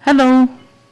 Hello.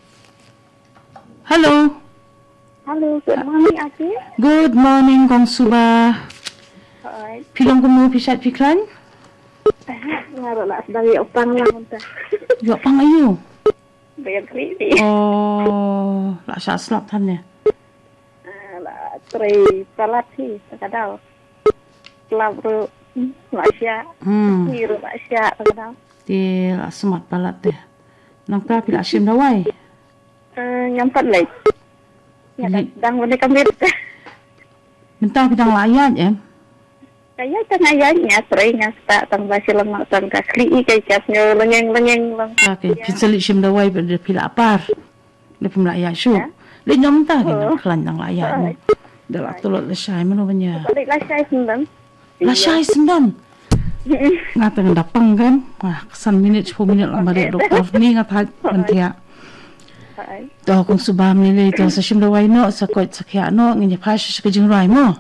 Hello. Hello, good morning, Ate. Good morning, Kong Suba. Alright. Pilong ko mo pisat pikran? Ngaroon lah sebagai opang lang unta. Yo pang ayo. Bayan kriti. Oh, la sa slap tan niya. Lah tray salat sih, kadang. Kelabru Malaysia. Niru Malaysia kadang. Di la semat palat deh. Nang ta pila sim dawai. Nyampat lagi. Ya, kadang boleh kamera. Mentah bidang layat ya. Kaya kan ayahnya seringnya tak tang basi lemak tang kasli kay kasnya lengeng lang. Okay, pinsali sim dawai pada pila apar. Le pim layat syu. Le nyom ta kena klan nang layat mo. Dala tulot le syai mano banya. Balik lah saya sendam. La syai sendan. Ngata ng dapang kan. Kesan minit 10 minit lang balik doktor ni ngata mantia. Ito kung subam nila ito sa sim dawai no sa kot sa kya no nginya pas sa kajing rai mo.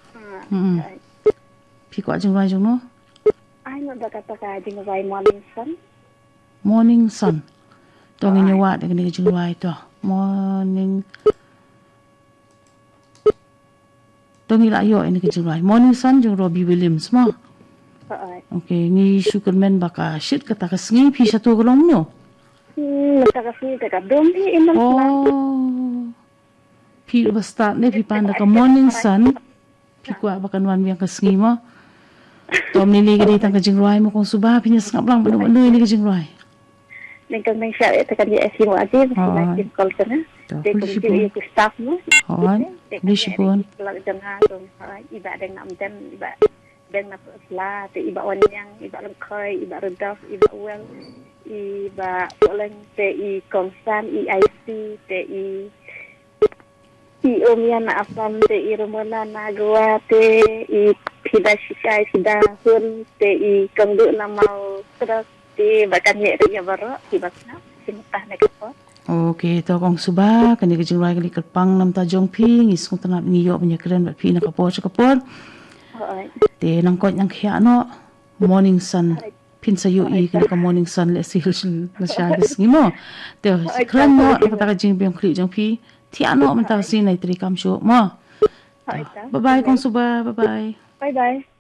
Pi ko ajing rai jung no. Ay no kata ka ajing rai morning sun. Morning sun. To nginya wa de kini kajing rai to. Morning. To ngila yo ini kajing rai. Morning sun jung Robbie Williams mo. Okay, ni Superman baka shit kata kasngi pi satu kolong no. Nakakasni ka dom ni imam Pi basta ne pi panda ka morning sun. Pi kwa bakan wan yang kasngi mo. Tom nili ka ditang kajing ruay mo kung suba pinya sangap lang banu ini kajing ruay. Nengkang neng siya ito kan dia esi mo aja masih call sana. Dia kunci itu staff mo. Bisa pun. Kalau jangan tu iba deng nam dan iba deng nak sela tu iba wanyang iba lengkai iba redaf iba well iba oleng TI Komsan IIC TI Omian Afam TI Romana Nagwa TI Pida Shisha Sida Hun TI Kangdu Namau terus di bahkan ya dia baru di bakna simutah nekapot. Okay, to kong suba kani kajing rai kali kelpang nam ta jong pi ngis kong tanap ngiyo punya keren bat pi nakapot sakapot. Te nang kot nang khia no morning sun pin sa UI kani ka morning sun le sil la sha gas ngimo. Te kran no kata kajing biang kli jong pi ti ano man ta sin nai tri kam shu mo. Bye bye kong suba, bye bye. Bye bye.